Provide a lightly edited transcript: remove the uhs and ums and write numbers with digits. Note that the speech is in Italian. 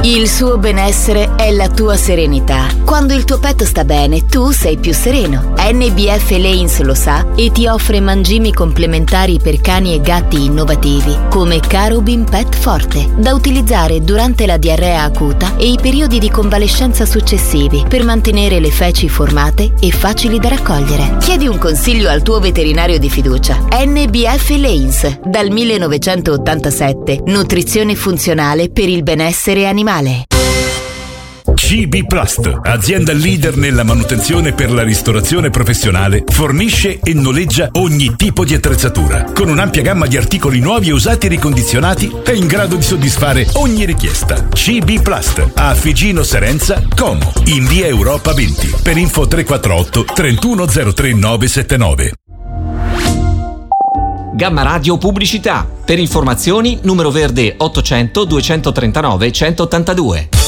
Il suo benessere è la tua serenità. Quando il tuo pet sta bene, tu sei più sereno. NBF Lanes lo sa e ti offre mangimi complementari per cani e gatti innovativi, come Carobin Pet Forte, da utilizzare durante la diarrea acuta e i periodi di convalescenza successivi, per mantenere le feci formate e facili da raccogliere. Chiedi un consiglio al tuo veterinario di fiducia. NBF Lanes, dal 1987. Nutrizione funzionale per il benessere animale. CB Plast, azienda leader nella manutenzione per la ristorazione professionale, fornisce e noleggia ogni tipo di attrezzatura. Con un'ampia gamma di articoli nuovi e usati e ricondizionati, è in grado di soddisfare ogni richiesta. CB Plast, a Figino Serenza, Como, in via Europa 20. Per info 348 3103 979. Gamma Radio Pubblicità. Per informazioni numero verde 800 239 182.